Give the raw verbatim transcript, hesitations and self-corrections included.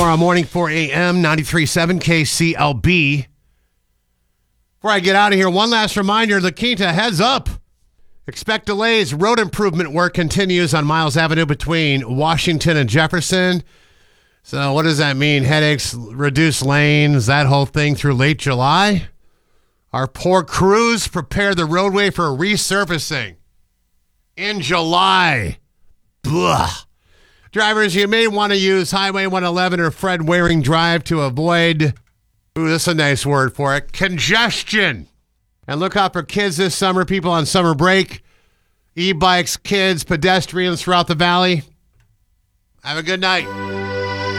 tomorrow morning, four a.m., ninety-three point seven K C L B. Before I get out of here, one last reminder, La Quinta, heads up. Expect delays. Road improvement work continues on Miles Avenue between Washington and Jefferson. So what does that mean? Headaches, reduced lanes, that whole thing through late July? Our poor crews prepare the roadway for resurfacing in July. Blah. Drivers, you may want to use Highway one eleven or Fred Waring Drive to avoid, ooh, that's a nice word for it, congestion. And look out for kids this summer, people on summer break, e-bikes, kids, pedestrians throughout the valley. Have a good night.